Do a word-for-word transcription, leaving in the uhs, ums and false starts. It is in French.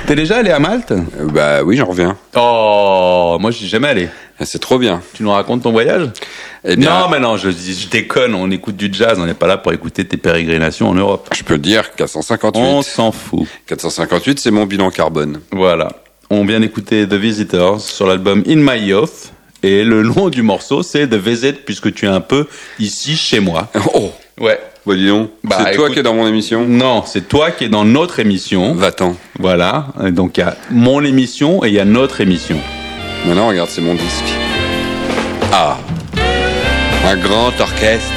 T'es déjà allé à Malte ? Euh, bah oui, j'en reviens. Oh, moi je suis jamais allé. C'est trop bien. Tu nous racontes ton voyage ? Eh bien, Non, mais non, je, je déconne, on écoute du jazz, on n'est pas là pour écouter tes pérégrinations en Europe. je peux te dire quatre cent cinquante-huit. On s'en fout. quatre cent cinquante-huit, c'est mon bilan carbone. Voilà. On vient d'écouter The Visitors sur l'album In My Youth. Et le nom du morceau, c'est The Visit, puisque tu es un peu ici chez moi. Oh, Ouais. bah dis donc, Bah, c'est toi écoute- qui es dans mon émission. Non, c'est toi qui es dans notre émission. Va-t'en. Voilà. Et donc il y a mon émission et il y a notre émission. Maintenant, regarde, c'est mon disque. Ah, un grand orchestre.